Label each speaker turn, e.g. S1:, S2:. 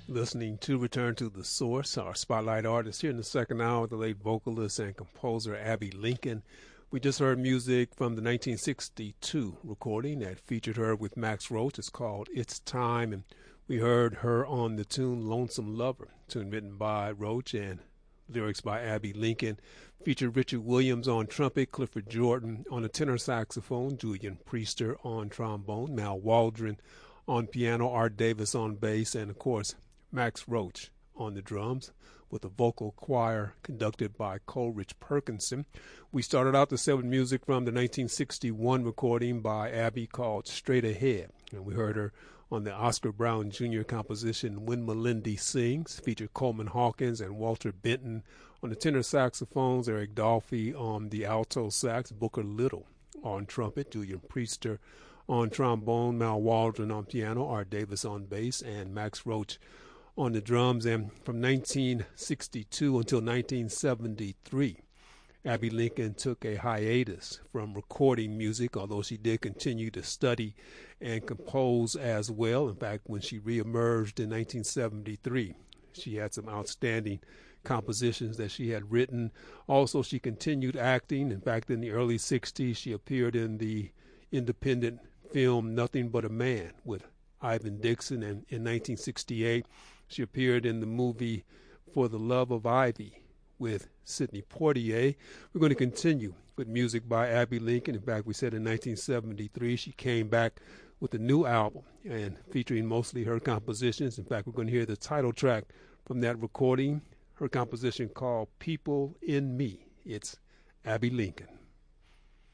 S1: Listening to Return to the Source, our spotlight artist here in the second hour, the late vocalist and composer Abbey Lincoln. We just heard music from the 1962 recording that featured her with Max Roach. It's called It's Time, and we heard her on the tune Lonesome Lover, tune written by Roach and lyrics by Abbey Lincoln. Featured Richard Williams on trumpet, Clifford Jordan on the tenor saxophone, Julian Priester on trombone, Mal Waldron on piano, Art Davis on bass, and of course Max Roach on the drums, with a vocal choir conducted by Coleridge Perkinson. We started out the set with music from the 1961 recording by Abbey called Straight Ahead, and we heard her on the Oscar Brown Jr. composition When Melindy Sings. Featured Coleman Hawkins and Walter Benton on the tenor saxophones, Eric Dolphy on the alto sax, Booker Little on trumpet, Julian Priester on trombone, Mal Waldron on piano, Art Davis on bass, and Max Roach on the drums. And from 1962 until 1973, Abbey Lincoln took a hiatus from recording music, although she did continue to study and compose as well. In fact, when she reemerged in 1973, she had some outstanding compositions that she had written. Also, she continued acting. In fact, in the early 60s, she appeared in the independent film Nothing But a Man with Ivan Dixon, and in 1968, she appeared in the movie For the Love of Ivy with Sidney Poitier. We're going to continue with music by Abbey Lincoln. In fact, we said in 1973 she came back with a new album and featuring mostly her compositions. In fact, we're going to hear the title track from that recording, her composition called People in Me. It's Abbey Lincoln.